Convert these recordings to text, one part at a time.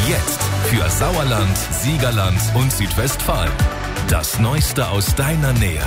Jetzt für Sauerland, Siegerland und Südwestfalen. Das Neueste aus deiner Nähe.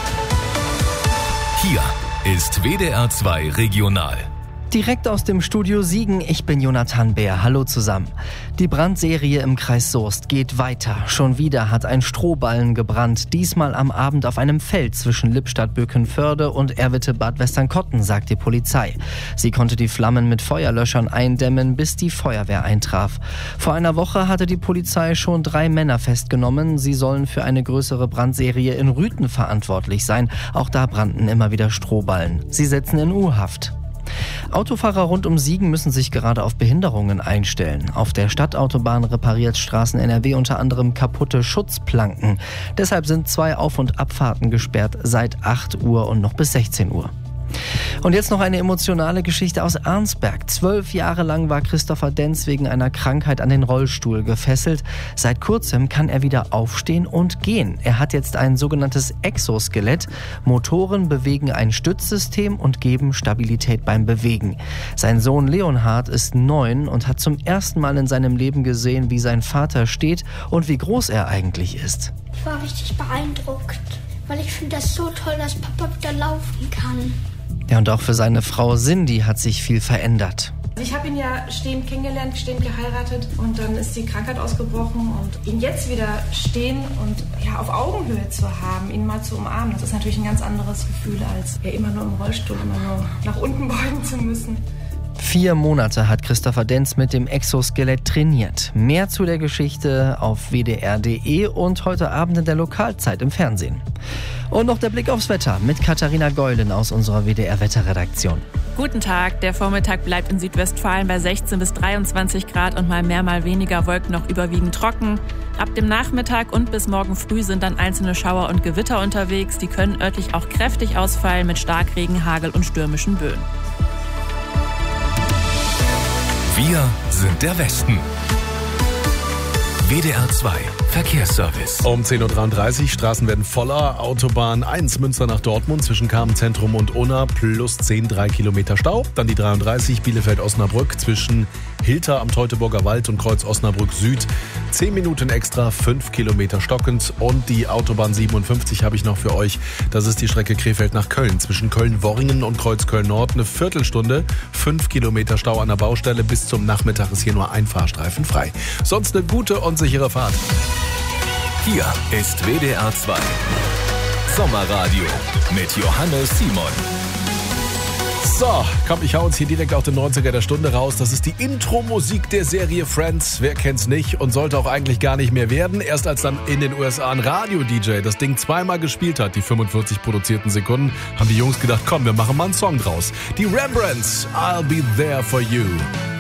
Hier ist WDR 2 Regional. Direkt aus dem Studio Siegen, ich bin Jonathan Bär. Hallo zusammen. Die Brandserie im Kreis Soest geht weiter. Schon wieder hat ein Strohballen gebrannt. Diesmal am Abend auf einem Feld zwischen Lippstadt-Bökenförde und Erwitte-Bad Westernkotten, sagt die Polizei. Sie konnte die Flammen mit Feuerlöschern eindämmen, bis die Feuerwehr eintraf. Vor einer Woche hatte die Polizei schon 3 Männer festgenommen. Sie sollen für eine größere Brandserie in Rüthen verantwortlich sein. Auch da brannten immer wieder Strohballen. Sie sitzen in U-Haft. Autofahrer rund um Siegen müssen sich gerade auf Behinderungen einstellen. Auf der Stadtautobahn repariert Straßen NRW unter anderem kaputte Schutzplanken. Deshalb sind 2 Auf- und Abfahrten gesperrt seit 8 Uhr und noch bis 16 Uhr. Und jetzt noch eine emotionale Geschichte aus Arnsberg. 12 Jahre lang war Christopher Denz wegen einer Krankheit an den Rollstuhl gefesselt. Seit kurzem kann er wieder aufstehen und gehen. Er hat jetzt ein sogenanntes Exoskelett. Motoren bewegen ein Stützsystem und geben Stabilität beim Bewegen. Sein Sohn Leonhard ist 9 und hat zum ersten Mal in seinem Leben gesehen, wie sein Vater steht und wie groß er eigentlich ist. Ich war richtig beeindruckt, weil ich finde das so toll, dass Papa wieder laufen kann. Ja, und auch für seine Frau Cindy hat sich viel verändert. Ich habe ihn ja stehend kennengelernt, stehend geheiratet und dann ist die Krankheit ausgebrochen und ihn jetzt wieder stehen und ja, auf Augenhöhe zu haben, ihn mal zu umarmen, das ist natürlich ein ganz anderes Gefühl, als ja, immer nur im Rollstuhl, immer nur nach unten beugen zu müssen. 4 Monate hat Christopher Denz mit dem Exoskelett trainiert. Mehr zu der Geschichte auf wdr.de und heute Abend in der Lokalzeit im Fernsehen. Und noch der Blick aufs Wetter mit Katharina Geulen aus unserer WDR-Wetterredaktion. Guten Tag, der Vormittag bleibt in Südwestfalen bei 16 bis 23 Grad und mal mehr, mal weniger Wolken noch überwiegend trocken. Ab dem Nachmittag und bis morgen früh sind dann einzelne Schauer und Gewitter unterwegs. Die können örtlich auch kräftig ausfallen mit Starkregen, Hagel und stürmischen Böen. Wir sind der Westen. WDR 2 Verkehrsservice. Um 10.33 Uhr, Straßen werden voller. Autobahn 1 Münster nach Dortmund zwischen Kamenz-Zentrum und Unna plus 3 Kilometer Stau. Dann die 33 Bielefeld-Osnabrück zwischen Hilter am Teutoburger Wald und Kreuz Osnabrück Süd. 10 Minuten extra, 5 Kilometer stockend. Und die Autobahn 57 habe ich noch für euch. Das ist die Strecke Krefeld nach Köln. Zwischen Köln-Worringen und Kreuz Köln-Nord eine Viertelstunde. 5 Kilometer Stau an der Baustelle. Bis zum Nachmittag ist hier nur ein Fahrstreifen frei. Sonst eine gute und sichere Fahrt. Hier ist WDR 2 Sommerradio mit Johannes Simon. So, komm, ich hau uns hier direkt auf den 90er der Stunde raus. Das ist die Intro-Musik der Serie Friends. Wer kennt's nicht und sollte auch eigentlich gar nicht mehr werden. Erst als dann in den USA ein Radio-DJ das Ding 2-mal gespielt hat, die 45 produzierten Sekunden, haben die Jungs gedacht, komm, wir machen mal einen Song draus. Die Rembrandts, I'll Be There For You.